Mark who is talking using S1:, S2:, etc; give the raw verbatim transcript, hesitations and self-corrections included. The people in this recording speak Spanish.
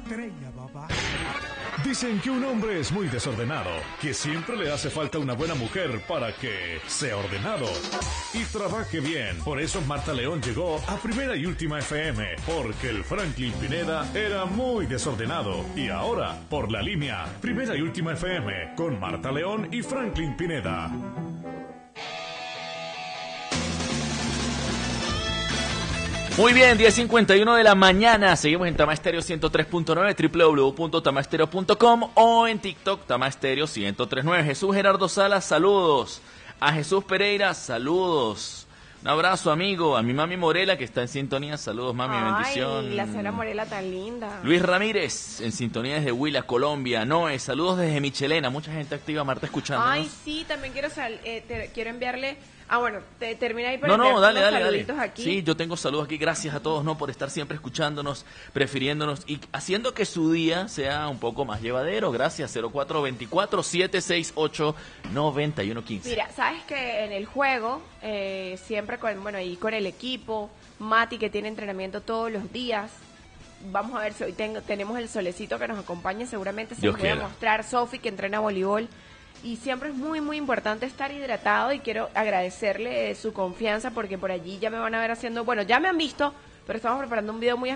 S1: estrella, papá.
S2: Dicen que un hombre es muy desordenado, que siempre le hace falta una buena mujer para que sea ordenado y trabaje bien. Por eso Marta León llegó a Primera y Última F M, porque el Franklin Pineda era muy desordenado. Y ahora, por la línea Primera y Última F M, con Marta León y Franklin Pineda.
S3: Muy bien, diez cincuenta y uno de la mañana. Seguimos en Tama Estéreo ciento tres punto nueve, doble u doble u doble u punto tama estéreo punto com o en TikTok Tama Estéreo ciento tres punto nueve. Jesús Gerardo Salas, saludos. A Jesús Pereira, saludos. Un abrazo, amigo. A mi mami Morela, que está en sintonía. Saludos, mami,
S4: Ay,
S3: bendición.
S4: la señora Morela tan linda.
S3: Luis Ramírez, en sintonía desde Huila, Colombia. Noé, saludos desde Michelena. Mucha gente activa, Marta, escuchándonos.
S4: Ay, sí, también quiero sal eh, te, quiero enviarle... Ah, bueno, te, termina ahí para
S3: No, no,
S4: enviarte
S3: dale,
S4: unos
S3: dale, dale.
S4: saluditos aquí.
S3: Sí, yo tengo saludos aquí. Gracias a todos, ¿no? Por estar siempre escuchándonos, prefiriéndonos y haciendo que su día sea un poco más llevadero. Gracias. cero cuatro dos cuatro, siete seis ocho, nueve uno uno cinco.
S4: Mira, sabes que en el juego, eh, siempre con, bueno, y con el equipo, Mati, que tiene entrenamiento todos los días. Vamos a ver si hoy tengo, tenemos el solecito que nos acompaña. Seguramente se
S3: Dios
S4: los voy a
S3: quiera.
S4: mostrar. Sofi, que entrena voleibol. Y siempre es muy, muy importante estar hidratado y quiero agradecerle eh, su confianza porque por allí ya me van a ver haciendo, bueno, ya me han visto, pero estamos preparando un video muy